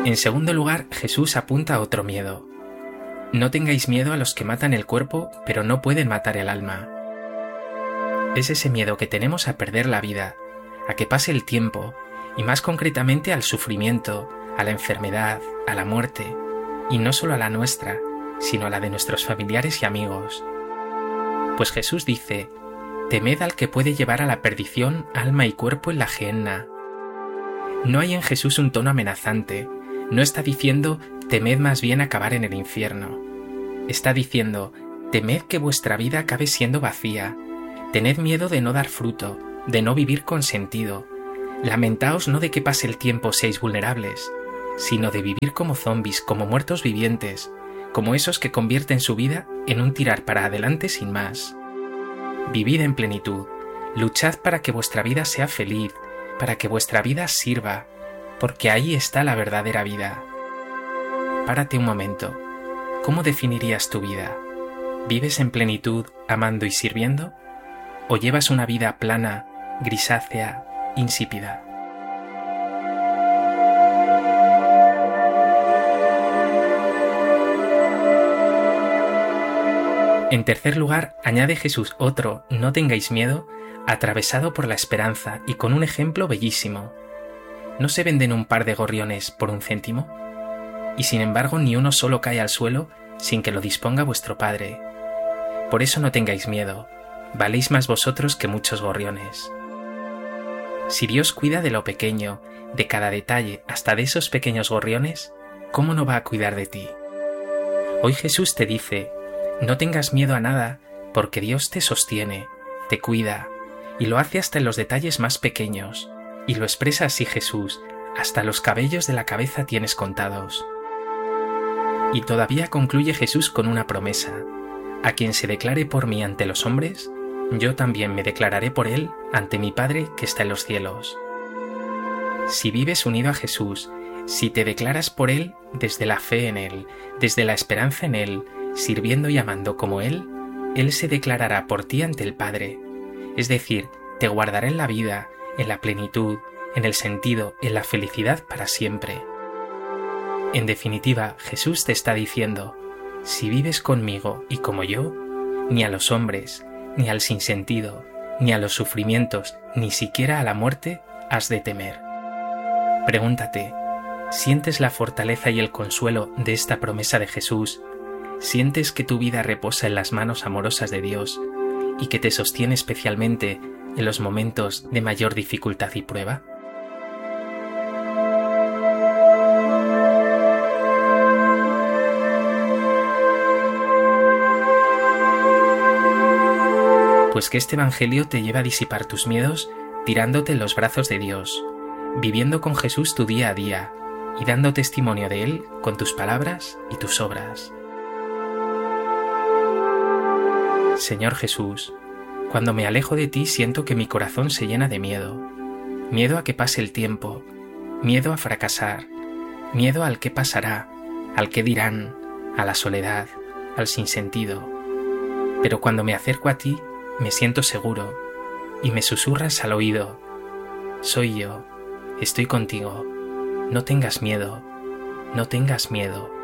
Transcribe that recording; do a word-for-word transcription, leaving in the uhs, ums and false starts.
En segundo lugar, Jesús apunta a otro miedo. No tengáis miedo a los que matan el cuerpo, pero no pueden matar el alma. Es ese miedo que tenemos a perder la vida, a que pase el tiempo, y más concretamente al sufrimiento, a la enfermedad, a la muerte, y no solo a la nuestra, sino a la de nuestros familiares y amigos. Pues Jesús dice: temed al que puede llevar a la perdición alma y cuerpo en la gehenna. No hay en Jesús un tono amenazante, no está diciendo temed más bien acabar en el infierno. Está diciendo: temed que vuestra vida acabe siendo vacía, tened miedo de no dar fruto, de no vivir con sentido. Lamentaos no de que pase el tiempo seáis vulnerables, sino de vivir como zombis, como muertos vivientes, como esos que convierten su vida en un tirar para adelante sin más. Vivid en plenitud, luchad para que vuestra vida sea feliz, para que vuestra vida sirva, porque ahí está la verdadera vida. Párate un momento. ¿Cómo definirías tu vida? ¿Vives en plenitud, amando y sirviendo? ¿O llevas una vida plana, grisácea, insípida? En tercer lugar, añade Jesús otro «no tengáis miedo», atravesado por la esperanza y con un ejemplo bellísimo. ¿No se venden un par de gorriones por un céntimo? Y sin embargo ni uno solo cae al suelo sin que lo disponga vuestro Padre. Por eso no tengáis miedo, valéis más vosotros que muchos gorriones. Si Dios cuida de lo pequeño, de cada detalle, hasta de esos pequeños gorriones, ¿cómo no va a cuidar de ti? Hoy Jesús te dice: no tengas miedo a nada, porque Dios te sostiene, te cuida, y lo hace hasta en los detalles más pequeños, y lo expresa así Jesús: hasta los cabellos de la cabeza tienes contados. Y todavía concluye Jesús con una promesa: a quien se declare por mí ante los hombres, yo también me declararé por él ante mi Padre que está en los cielos. Si vives unido a Jesús, si te declaras por él desde la fe en él, desde la esperanza en él, sirviendo y amando como él, él se declarará por ti ante el Padre. Es decir, te guardará en la vida, en la plenitud, en el sentido, en la felicidad para siempre. En definitiva, Jesús te está diciendo: si vives conmigo y como yo, ni a los hombres, ni al sinsentido, ni a los sufrimientos, ni siquiera a la muerte has de temer. Pregúntate: ¿sientes la fortaleza y el consuelo de esta promesa de Jesús? ¿Sientes que tu vida reposa en las manos amorosas de Dios y que te sostiene especialmente en los momentos de mayor dificultad y prueba? Pues que este Evangelio te lleve a disipar tus miedos tirándote en los brazos de Dios, viviendo con Jesús tu día a día y dando testimonio de Él con tus palabras y tus obras. Señor Jesús, cuando me alejo de ti siento que mi corazón se llena de miedo, miedo a que pase el tiempo, miedo a fracasar, miedo al que pasará, al que dirán, a la soledad, al sinsentido. Pero cuando me acerco a ti, me siento seguro y me susurras al oído: soy yo, estoy contigo, no tengas miedo, no tengas miedo.